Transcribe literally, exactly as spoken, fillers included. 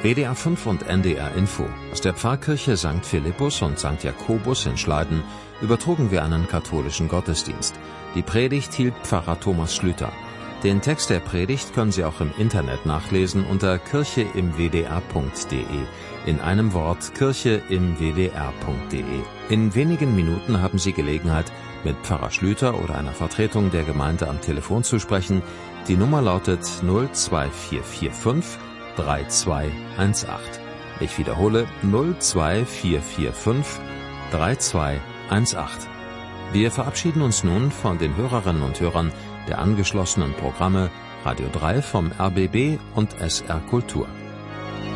W D R fünf und N D R Info. Aus der Pfarrkirche Sankt Philippus und Sankt Jakobus in Schleiden übertrugen wir einen katholischen Gottesdienst. Die Predigt hielt Pfarrer Thomas Schlüter. Den Text der Predigt können Sie auch im Internet nachlesen unter kirche im w d r punkt d e. In einem Wort kirche im w d r punkt d e. In wenigen Minuten haben Sie Gelegenheit, mit Pfarrer Schlüter oder einer Vertretung der Gemeinde am Telefon zu sprechen. Die Nummer lautet null zwei vier vier fünf drei zwei eins acht. Ich wiederhole null zwei vier vier fünf drei zwei eins acht. Wir verabschieden uns nun von den Hörerinnen und Hörern der angeschlossenen Programme Radio drei vom R B B und S R Kultur.